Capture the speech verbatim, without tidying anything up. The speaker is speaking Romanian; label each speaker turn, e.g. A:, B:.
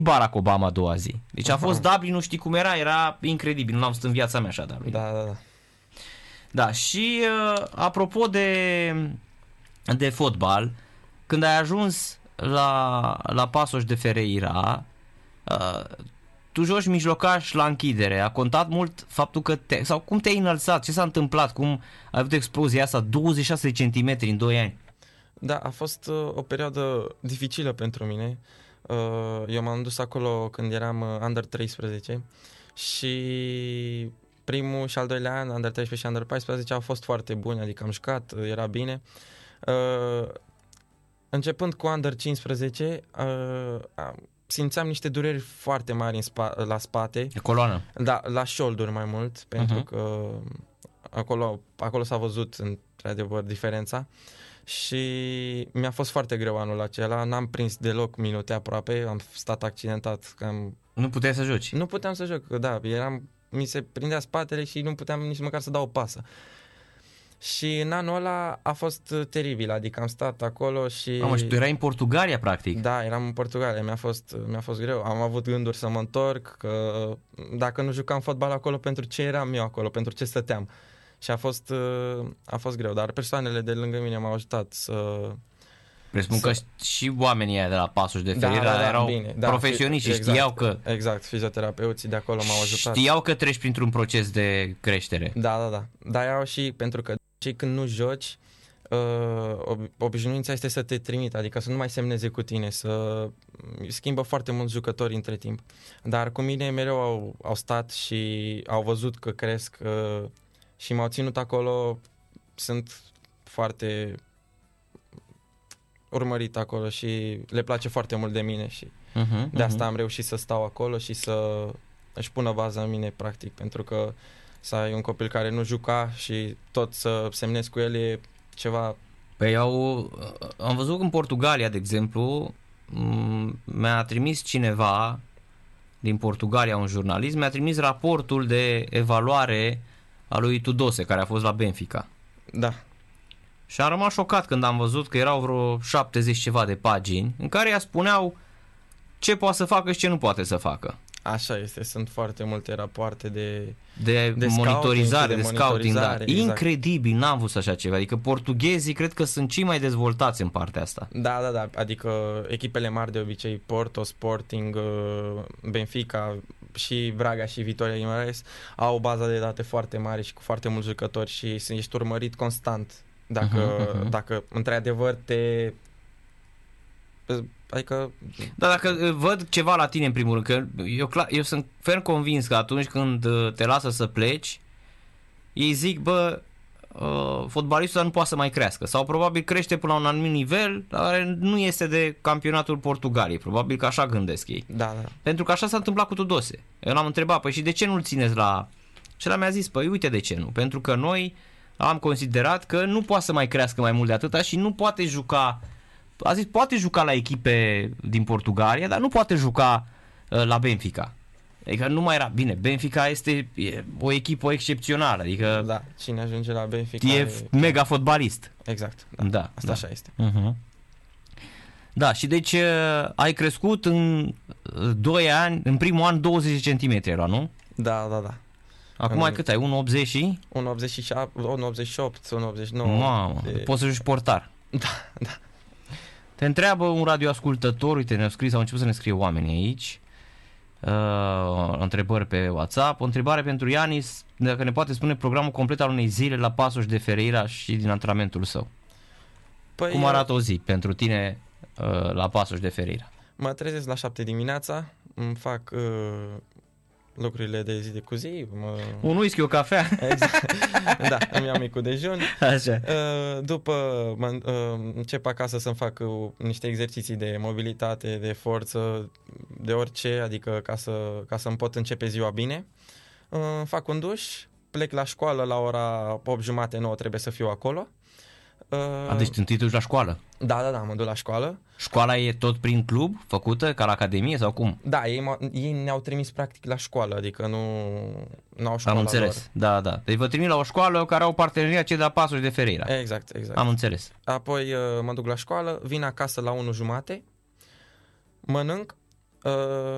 A: Barack Obama a doua zi. Deci a fost Dublin, nu știi cum era, era incredibil, nu l-am văzut în viața mea așa Dublin.
B: Da, da, da.
A: Da, și uh, apropo de, de fotbal, când ai ajuns la, la Paços de Ferreira, uh, tu joci mijlocaș la închidere. A contat mult faptul că te, sau cum te-ai înălțat, ce s-a întâmplat, cum ai avut explozia asta, douăzeci și șase de centimetri în doi ani.
B: Da, a fost uh, o perioadă dificilă pentru mine. Uh, eu m-am dus acolo când eram uh, under treisprezece și primul și al doilea an, under treisprezece și under paisprezece, au fost foarte buni, adică am jucat, uh, era bine. Uh, începând cu under cincisprezece, uh, simțeam niște dureri foarte mari în spa- la spate.
A: De coloană.
B: Da, la shoulder mai mult, pentru
A: Uh-huh.
B: că acolo, acolo s-a văzut într-adevăr diferența. Și mi-a fost foarte greu anul acela, n-am prins deloc minute aproape, am stat accidentat. Am...
A: Nu puteai să joci.
B: Nu puteam să joc, da, eram, mi se prindea spatele și nu puteam nici măcar să dau o pasă. Și în anul ăla a fost teribil, adică am stat acolo și...
A: Mamă, și tu erai în Portugalia, practic.
B: Da, eram în Portugalia, mi-a fost, mi-a fost greu. Am avut gânduri să mă întorc, că dacă nu jucam fotbal acolo, pentru ce eram eu acolo, pentru ce stăteam. Și a fost, a fost greu, dar persoanele de lângă mine m-au ajutat să...
A: Presupun să... că și oamenii aia de la Paços de Ferreira
B: da, da, da,
A: erau
B: bine, da,
A: profesioniști și
B: exact,
A: știau că...
B: Exact, fizioterapeuții de acolo m-au ajutat.
A: Știau că treci printr-un proces de creștere.
B: Da, da, da. Dar erau și pentru că cei când nu joci, uh, obișnuința este să te trimită, adică să nu mai semneze cu tine, să schimbă foarte mulți jucători între timp. Dar cu mine mereu au, au stat și au văzut că cresc uh, și m-au ținut acolo. Sunt foarte urmărit acolo și le place foarte mult de mine și
A: uh-huh,
B: de asta
A: uh-huh.
B: am reușit să stau acolo și să își pună baza în mine, practic, pentru că să ai un copil care nu juca și tot să semnezi cu el e ceva...
A: Păi au, am văzut în Portugalia, de exemplu, mi-a trimis cineva din Portugalia, un jurnalist, mi-a trimis raportul de evaluare a lui Tudose, care a fost la Benfica.
B: Da.
A: Și am rămas șocat când am văzut că erau vreo șaptezeci ceva de pagini în care ea spuneau ce poate să facă și ce nu poate să facă.
B: Așa este, sunt foarte multe rapoarte de,
A: de, de monitorizare, de, de scouting, da.
B: Exact.
A: Incredibil, n-am văzut așa ceva. Adică portughezii cred că sunt cei mai dezvoltați în partea asta.
B: Da, da, da, adică echipele mari de obicei, Porto, Sporting, Benfica și Braga și Vitória Guimarães au o bază de date foarte mare și cu foarte mulți jucători și ești urmărit constant dacă, uh-huh, uh-huh. dacă într-adevăr te... Adică...
A: Da, dacă văd ceva la tine în primul rând, că eu, clar, eu sunt ferm convins că atunci când te lasă să pleci, ei zic, bă, uh, fotbalistul nu poate să mai crească sau probabil crește până la un anumit nivel, dar nu este de campionatul Portugaliei, probabil că așa gândesc ei.
B: Da, da.
A: Pentru că așa s-a întâmplat cu Tudose. Eu l-am întrebat, păi și de ce nu-l țineți la... Și el mi-a zis, păi uite de ce nu, pentru că noi am considerat că nu poate să mai crească mai mult de atâta și nu poate juca... A zis, poate juca la echipe din Portugalia, dar nu poate juca uh, la Benfica. Adică nu mai era bine. Benfica este e, o echipă excepțională. Adică
B: da, cine ajunge la Benfica
A: e, e mega fotbalist.
B: Exact. Da,
A: da
B: asta
A: da.
B: așa este.
A: Uh-huh. Da, și deci uh, ai crescut în doi ani, în primul an douăzeci de centimetri era, nu?
B: Da, da, da.
A: Acum în... ai cât ai? unu optzeci și?
B: unu optzeci și șapte, unu optzeci și opt, unu optzeci și nouă.
A: Mamă, de... poți să joci portar.
B: Da, da.
A: Te întreabă un radioascultător, uite, ne-au scris, au început să ne scrie oamenii aici, uh, întrebări pe WhatsApp, o întrebare pentru Ianis, dacă ne poate spune programul complet al unei zile la Paços de Ferreira și din antrenamentul său. Păi cum arată o zi pentru tine uh, la Paços de Ferreira?
B: Mă trezesc la șapte dimineața, îmi fac uh, lucrurile de zi de cu zi. Mă...
A: Un whisky, o cafea.
B: Exact. Da, îmi iau micul dejun.
A: Așa.
B: După mă, încep acasă să-mi fac niște exerciții de mobilitate, de forță, de orice, adică ca, să, ca să-mi pot începe ziua bine. Fac un duș, plec la școală la ora opt jumate, nouă trebuie să fiu acolo.
A: A, deci întâi te duci la școală?
B: Da, da, da, mă duc la școală.
A: Școala e tot prin club, făcută, ca la academie sau cum?
B: Da, ei, ei ne-au trimis practic la școală, adică nu, nu au școală.
A: Am înțeles, lor. Da, da. Deci vă trimit la o școală care au parteneria cei de la Paços de Ferreira.
B: Exact, exact.
A: Am înțeles.
B: Apoi mă duc la școală, vin acasă la unu jumate, mănânc,